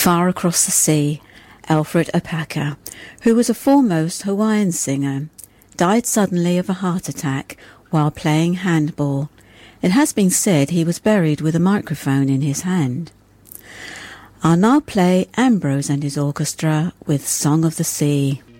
Far across the sea, Alfred Opaka, who was a foremost Hawaiian singer, died suddenly of a heart attack while playing handball. It has been said he was buried with a microphone in his hand. I'll now play Ambrose and his orchestra with Song of the Sea.